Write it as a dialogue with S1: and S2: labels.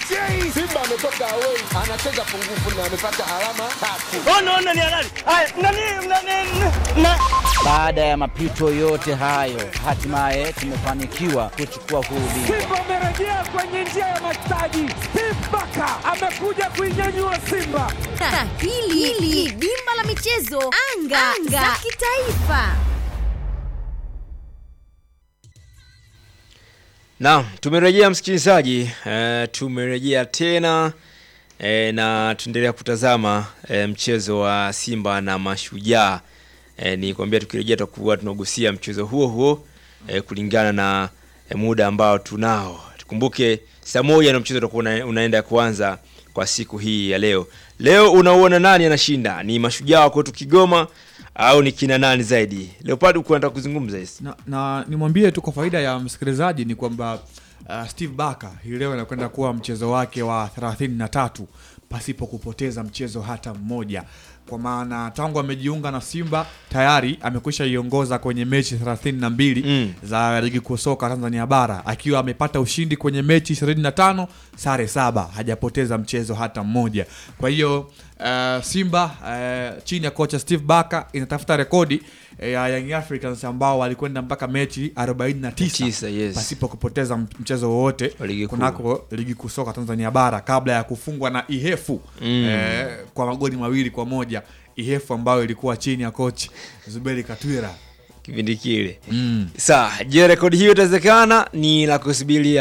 S1: Simba ametoka away, anacheza pungufu na amepata alama 3.
S2: Ona ni halali. Haya, nani.
S3: Baada ya mapito yote hayo, hatimaye tumefanikiwa kuchukua huu ubingwa.
S4: Simba amerejea kwenye njia ya mastaji. Steve Barker amekuja kuinyanyua Simba.
S5: Hili dimba la michezo anga za kitaifa.
S6: Naam, tumerejea msikilizaji, tumerejea tena na tuendelea kutazama mchezo wa Simba na Mashujaa. Ni kuambia tukirejea tutakuwa tunagusia mchezo huo kulingana na muda ambao tunao. Tukumbuke saa 1 na mchezo utakuwa unaenda kuanza kwa siku hii ya leo. Leo unaona nani anashinda? Ni Mashujaa kwetu Kigoma au ni kina nani zaidi? Leopard uko unataka kuzungumza hizi?
S7: Na nimwambie tu kwa faida ya msikilizaji ni kwamba Steve Barker hii leo anakwenda kuwa mchezo wake wa 33 pasipo kupoteza mchezo hata mmoja. Kwa maana tangu amejiunga na Simba tayari amekwisha iongoza kwenye mechi 32 za ligi kuu soka Tanzania bara, akiwa amepata ushindi kwenye mechi 25, sare 7, hajapoteza mchezo hata mmoja. Kwa hiyo Simba chini ya kocha Steve Barker inatafuta rekodi ya Young Africans ambao walikwenda mpaka mechi 49
S6: yes,
S7: pasipo kupoteza mchezo wowote kunako ligi kuu soka Tanzania bara kabla ya kufungwa na Ihefu kwa magoli 2-1. Ihefu ambayo ilikuwa chini ya coach Zuberi Katwira
S6: kipindi kile. Sasa je, rekodi hiyo itawezekana? Ni la kusubiria